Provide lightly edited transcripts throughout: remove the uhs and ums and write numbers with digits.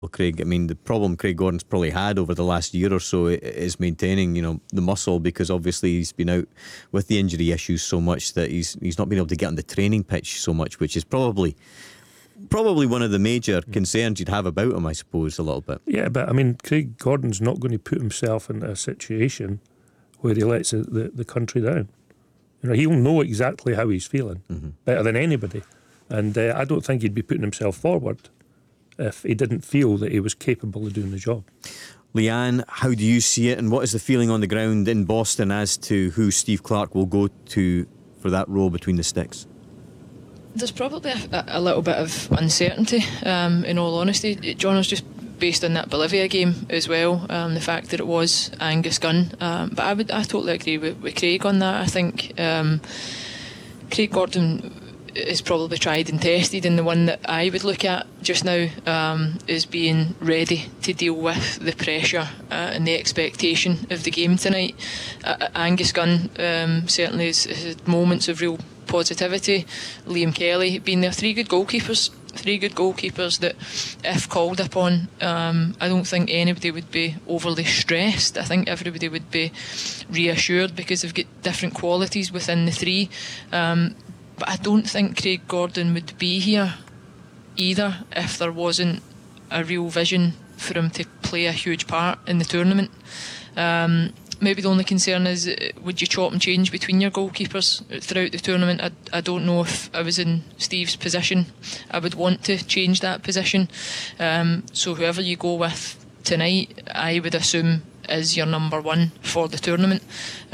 Well, Craig, I mean, the problem Craig Gordon's probably had over the last year or so is maintaining, the muscle, because obviously he's been out with the injury issues so much that he's not been able to get on the training pitch so much, which is probably one of the major concerns you'd have about him, I suppose, a little bit. Yeah, but I mean, Craig Gordon's not going to put himself in a situation where he lets the country down. He'll know exactly how he's feeling better than anybody, and I don't think he'd be putting himself forward if he didn't feel that he was capable of doing the job. Leanne, how do you see it, and what is the feeling on the ground in Boston as to who Steve Clarke will go to for that role between the sticks? There's probably a little bit of uncertainty, in all honesty. John, was just based on that Bolivia game as well, the fact that it was Angus Gunn. But I totally agree with Craig on that. I think Craig Gordon is probably tried and tested, and the one that I would look at just now is being ready to deal with the pressure and the expectation of the game tonight. Angus Gunn certainly has had moments of real positivity. Liam Kelly being there, three good goalkeepers that, if called upon, I don't think anybody would be overly stressed. I think everybody would be reassured because they've got different qualities within the three. But I don't think Craig Gordon would be here either if there wasn't a real vision for him to play a huge part in the tournament. Maybe the only concern is, would you chop and change between your goalkeepers throughout the tournament? I don't know if I was in Steve's position, I would want to change that position. So whoever you go with tonight, I would assume is your number one for the tournament.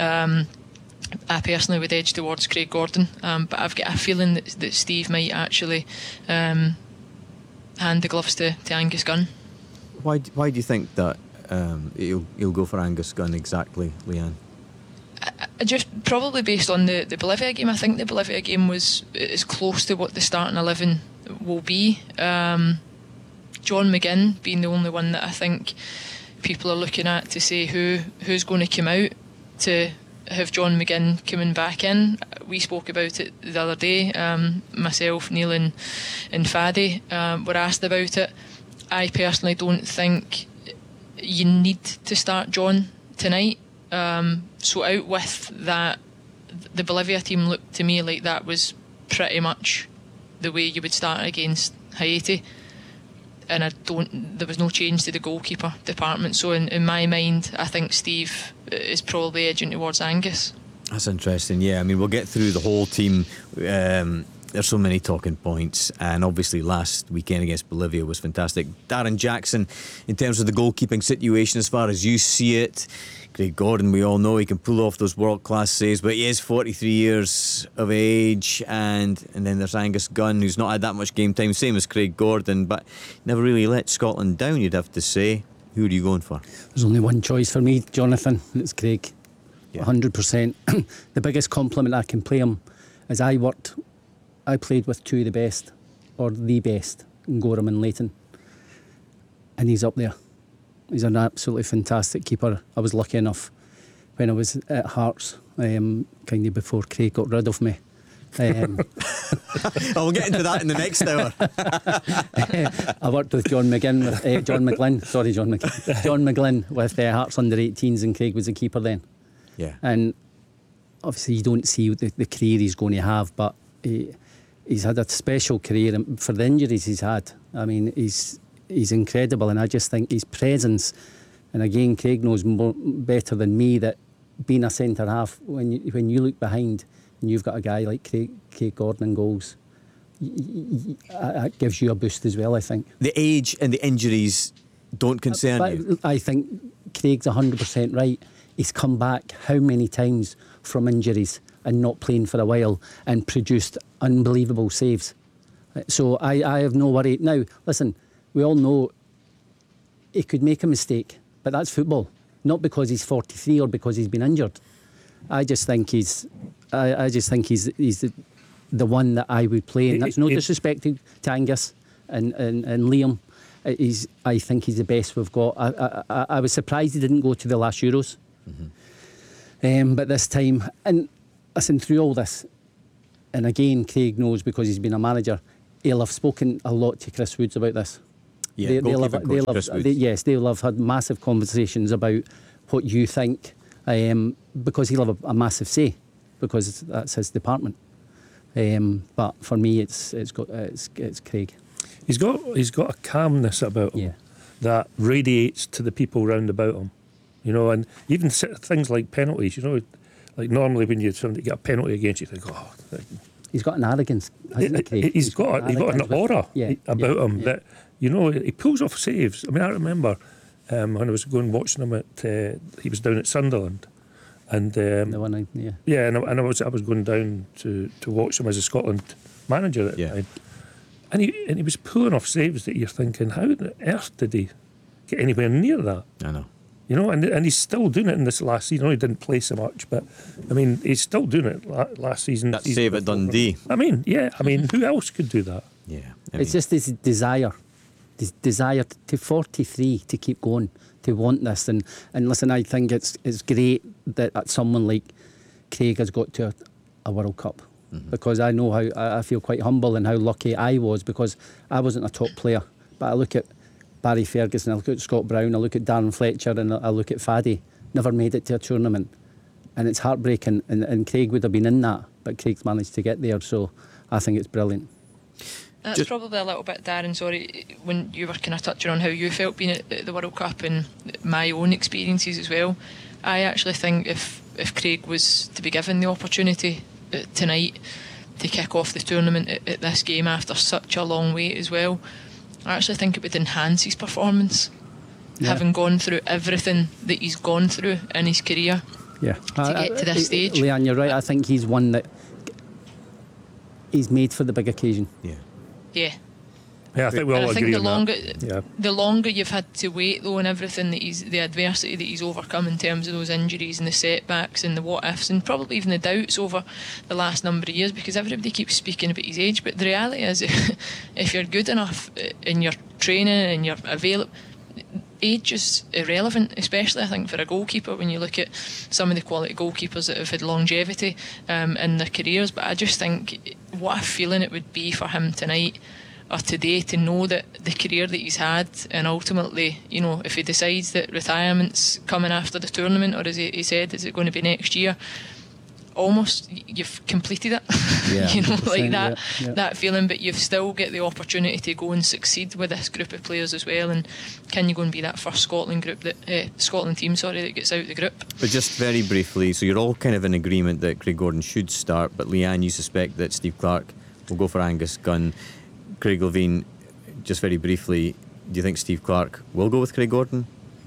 I personally would edge towards Craig Gordon, but I've got a feeling that Steve might actually hand the gloves to Angus Gunn. Why do you think that he'll go for Angus Gunn exactly, Leanne? Just probably based on the Bolivia game. I think the Bolivia game was as close to what the starting 11 will be. John McGinn being the only one that I think people are looking at to say who's going to come out to have John McGinn coming back in. We spoke about it the other day. Myself, Neil and Fadi were asked about it. I personally don't think you need to start John tonight. So out with that, the Bolivia team looked to me like that was pretty much the way you would start against Haiti. And there was no change to the goalkeeper department. So in my mind, I think Steve is probably edging towards Angus. That's interesting. Yeah, I mean, we'll get through the whole team. There's so many talking points, and obviously last weekend against Bolivia was fantastic. Darren Jackson, in terms of the goalkeeping situation, as far as you see it, Craig Gordon, we all know he can pull off those world-class saves, but he is 43 years of age, and then there's Angus Gunn, who's not had that much game time, same as Craig Gordon, but never really let Scotland down, you'd have to say. Who are you going for? There's only one choice for me, Jonathan, and it's Craig. Yeah. 100%. The biggest compliment I can pay him is I played with two of the best, or the best, in Gorham and Leighton, and he's up there. He's an absolutely fantastic keeper. I was lucky enough when I was at Hearts, kind of before Craig got rid of me. We'll get into that in the next hour. I worked with John McGlynn with Hearts under 18s, and Craig was the keeper then. Yeah. And obviously you don't see the career he's going to have, but he's had a special career, and for the injuries he's had, I mean, he's incredible. And I just think his presence, and again, Craig knows better than me that being a centre half, when you look behind and you've got a guy like Craig Gordon in goals, it gives you a boost as well, I think. The age and the injuries don't concern you? I think Craig's 100% right. He's come back how many times from injuries and not playing for a while and produced unbelievable saves. So I have no worry. Now, listen, we all know he could make a mistake, but that's football. Not because he's 43 or because he's been injured. I just think he's the one that I would play, and that's no disrespect to Angus and Liam. I think he's the best we've got. I was surprised he didn't go to the last Euros. Mm-hmm. But this time, and listen, through all this, and again, Craig knows because he's been a manager, he'll have spoken a lot to Chris Woods about this. Yeah, goalkeeping coach Chris Wood. Yes, they'll have had massive conversations about what you think, because he'll have a massive say, because that's his department. But for me, it's Craig. He's got a calmness about him that radiates to the people round about him, you know, and even things like penalties, you know, like normally when somebody get a penalty against you, you think, oh. He's got an arrogance, hasn't he, Craig? He's got an aura about him that, you know, he pulls off saves. I mean, I remember when I was going watching him he was down at Sunderland, and and I was going down to watch him as a Scotland manager at the time, and he was pulling off saves that you're thinking, how on earth did he get anywhere near that? I know. You know, and he's still doing it in this last season. I know he didn't play so much, but I mean, he's still doing it last season. That save at Dundee. I mean, who else could do that? Yeah, it's just this desire to 43 to keep going, to want this, and listen, I think it's great that someone like Craig has got to a World Cup, because I know how I feel quite humble and how lucky I was, because I wasn't a top player, but I look at Barry Ferguson, I look at Scott Brown, I look at Darren Fletcher, and I look at Faddy, never made it to a tournament, and it's heartbreaking, and Craig would have been in that, but Craig's managed to get there, so I think it's brilliant. That's probably a little bit, Darren, sorry, when you were kind of touching on how you felt being at the World Cup and my own experiences as well. I actually think if Craig was to be given the opportunity tonight to kick off the tournament at this game after such a long wait as well, I actually think it would enhance his performance, having gone through everything that he's gone through in his career to get to this stage. Leanne, you're right. I think he's one that he's made for the big occasion. Yeah, I think we all agree on that. The longer you've had to wait, though, and everything the adversity that he's overcome in terms of those injuries and the setbacks and the what ifs and probably even the doubts over the last number of years, because everybody keeps speaking about his age, but the reality is, if you're good enough in your training and you're available, age is irrelevant, especially I think for a goalkeeper when you look at some of the quality goalkeepers that have had longevity in their careers. But I just think what a feeling it would be for him tonight or today to know that the career that he's had, and ultimately, you know, if he decides that retirement's coming after the tournament, or as he said, is it going to be next year, almost you've completed it. You know, like that feeling, but you've still get the opportunity to go and succeed with this group of players as well. And can you go and be that first Scotland team that gets out of the group? But just very briefly, so you're all kind of in agreement that Craig Gordon should start, but Leanne, you suspect that Steve Clarke will go for Angus Gunn. Craig Levein, just very briefly, do you think Steve Clarke will go with Craig Gordon?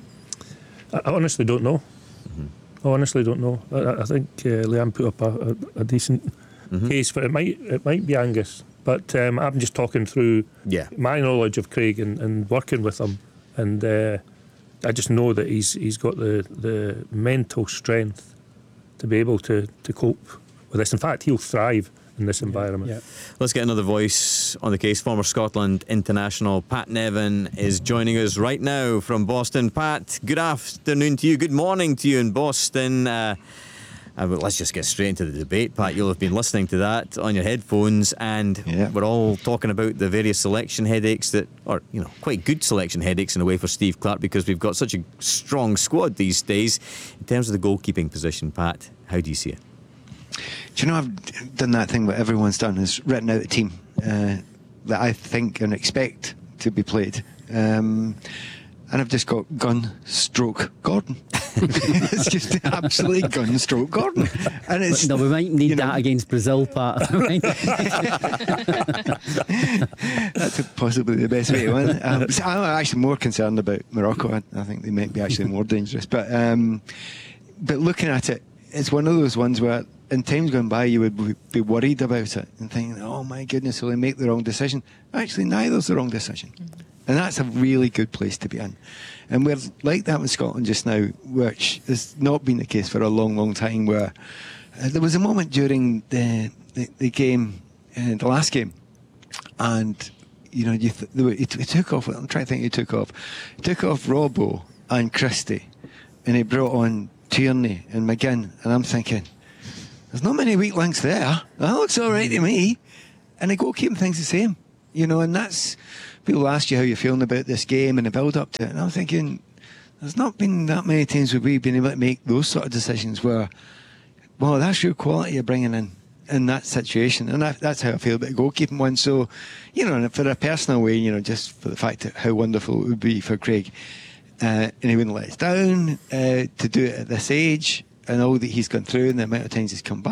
I honestly don't know. I honestly don't know. I think Leanne put up a decent case for it. Might be Angus, but I'm just talking through my knowledge of Craig and working with him, and I just know that he's got the mental strength to be able to cope with this. In fact, he'll thrive in this environment. Let's get another voice on the case. Former Scotland international Pat Nevin is joining us right now from Boston. Pat, good afternoon to you. Good morning to you in Boston. Let's just get straight into the debate, Pat. You'll have been listening to that on your headphones, and we're all talking about the various selection headaches quite good selection headaches in a way for Steve Clarke, because we've got such a strong squad these days. In terms of the goalkeeping position, Pat, how do you see it? Do you know, I've done that thing that everyone's done, is written out a team that I think and expect to be played. And I've just got Gunn stroke Gordon. It's just absolutely Gunn stroke Gordon. And it's, we might need that against Brazil, Pat. That's possibly the best way to win. So I'm actually more concerned about Morocco. I think they might be actually more dangerous. But looking at it, it's one of those ones where in times gone by you would be worried about it and thinking, oh my goodness, will they make the wrong decision? Actually, neither's the wrong decision. And that's a really good place to be in. And we're like that in Scotland just now, which has not been the case for a long, long time, where there was a moment during the game, the last game, and you know, he took off, I'm trying to think who took off. He took off Robbo and Christie, and he brought on Tierney and McGinn, and I'm thinking, there's not many weak links there. That looks all right to me. And the goalkeeping thing's the same, you know, and that's people ask you how you're feeling about this game and the build up to it, and I'm thinking, there's not been that many times where we've been able to make those sort of decisions where, well, that's your quality you're bringing in that situation. And that's how I feel about the goalkeeping one. So, for a personal way, just for the fact that how wonderful it would be for Craig, and he wouldn't let us down, to do it at this age and all that he's gone through and the amount of times he's come back.